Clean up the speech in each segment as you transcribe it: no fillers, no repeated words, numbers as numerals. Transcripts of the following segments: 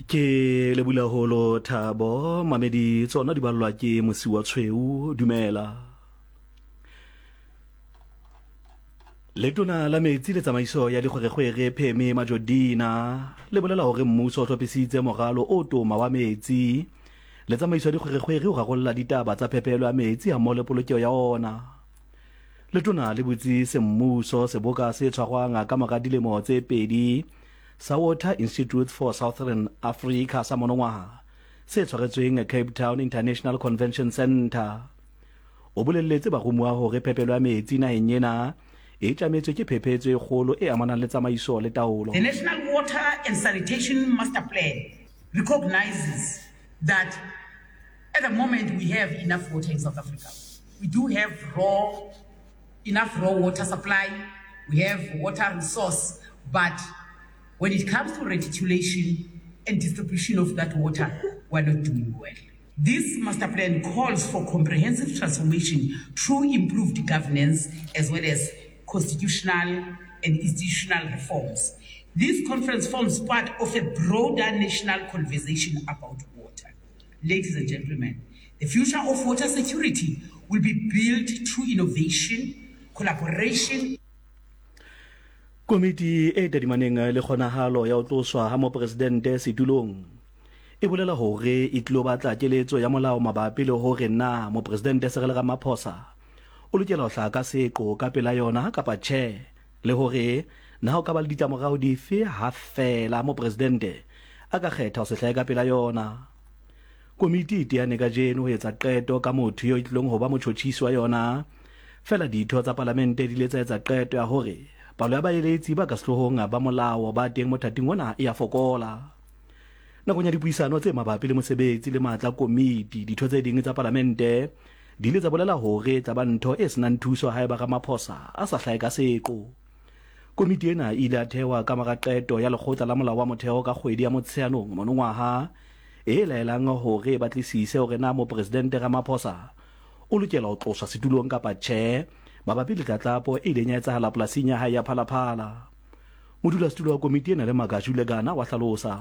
ke lebula holo Thabo mamedi tsona di ballwa ke mosi wa tshweu dumela letona la metsi le tsamaiso ya dikgwerekgwere Pheme Majodina le bolela hore mmuso o tlhopisitse moralo o toma wa metsi le tsamaiso ya dikgwerekgwere o rarolla ditaba tsa phepelo ya metsi ha mole polokeo ya ona letona le butsi semmuso seboka se tshwarwang ka mora dilemo tse pedi sa Water Institute for Southern Africa sa monongwaha se tshwaretsweng Cape Town International Convention Centre o bolelletse barumuwa hore phepelo ya metsi naheng ena e tlametswe ke phephetso e kgolo e amanang le tsamaiso le taolo. The National Water and Sanitation Master Plan recognizes that at the moment we have enough water in South Africa. We do have enough raw water supply, we have water resource, but when it comes to reticulation and distribution of that water, we're not doing well. This master plan calls for comprehensive transformation through improved governance as well as constitutional and institutional reforms. This conference forms part of a broader national conversation about water. Ladies and gentlemen, the future of water security will be built through innovation, collaboration. Komiti e tadimaneng le kgonahalo ya ho tloswa ha mopresidente setulong e bolela hore e tlo batla keletso ya molao mabapi le hore na mopresidente Cyril Ramaphosa o lokela ho hlaka seqo ka pela yona kapa tjhe le hore na ho ka ba le ditlamorao dife ha fela mopresidente a ka kgetha ho se hlae ka pela yona. Komiti e teane ka jeno ho etsa qeto ka motho yo itlong ho ba motjhotjhisi wa yona fela ditho tsa parlamente di letsa etsa qeto ya hore palo ya baeletsi ba ka sehlohong ba molao ba teng mothating ona e a fokola. Nakong ya dipuisano tse mabapi le mosebetsi le matla komiti ditho tse ding tsa parlamente di le tsa bolela hore tsa ba ntho e senang thuso ha eba Ramaphosa a sa hlae ka seqo. Komiti ena ile a thewa ka mora qeto ya lekgotla la molao wa motheo ka kgwedi ya Motsheanong monongwaha e laelang hore ba tlisise hore na mopresidente Ramaphosa o lokela ho tloswa setulong kapa tjhe mabapi le tlatlapo e ileng ya etsahala polasing ya hae ya Phalaphala. Modulasetulo wa komiti ena le Magashule-Gana wa hlalosa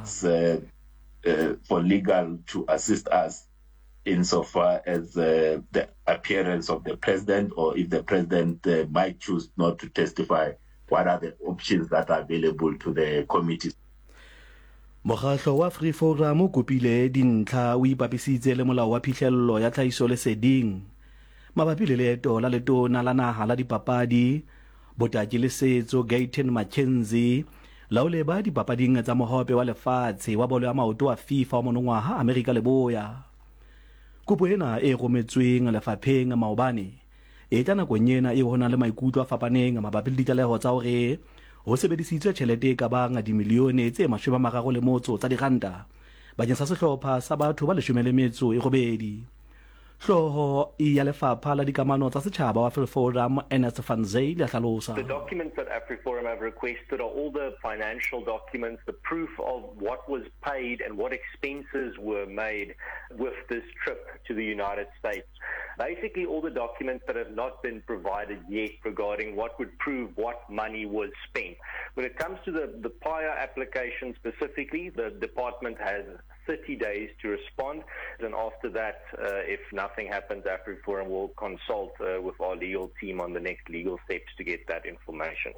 for legal to assist us insofar as the appearance of the president, or if the president might choose not to testify, what are the options that are available to the committee. Mokgatlo wa Free Forum o kopile dintlha o ipapisitse le molao wa phihlello ya tlhahiso leseding mabapi le leeto la letona la naha la dipapadi botaki le setso Gayton Mackenzie laole ba dipapading tsa mohope wa lefatshe wa bolo ya maoto wa FIFA wa monongwaha America leboya. Kopo ena e rometsweng lefapheng maobane e tla nakong ena e hona le maikutlo a fapaneng mabapi le ditlaleho tsa hore ho sebedisitswe tjhelete ka bang dimilione tse 30 tsa diranta bakeng sa sehlopha sa batho ba 18. Hloho ya lefapha la dikamano tsa setjhaba wa Free Forum Ernest van Zyl ya hlalosa. The documents that AfriForum have requested are all the financial documents, the proof of what was paid and what expenses were made with this trip to the United States. Basically all the documents that have not been provided yet regarding what would prove what money was spent. When it comes to the PAIA application specifically, the department has 30 days to respond, and after that, if nothing happens, AfriForum will consult with our legal team on the next legal steps to get that information.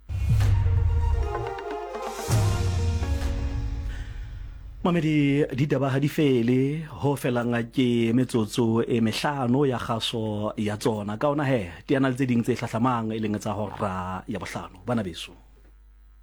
Mamedi ditaba ha di fele ho felanga ke metsotso e mehlano ya kgaso ya tsona ka ona he tiana le tse ding tse hlahlamang e leng tsa hora ya bohlano bana beso.